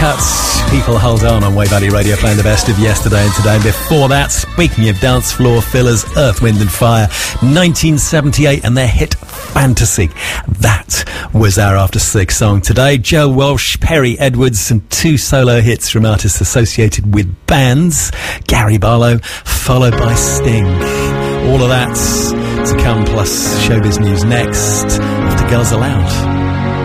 Cuts, People Hold On Way Valley Radio, playing the best of yesterday and today. And before that, speaking of dance floor fillers, Earth, Wind and Fire, 1978, and their hit Fantasy. That was our After Six song today. Joe Walsh, Perry Edwards, and two solo hits from artists associated with bands. Gary Barlow, followed by Sting. All of that to come, plus showbiz news next after Girls Aloud.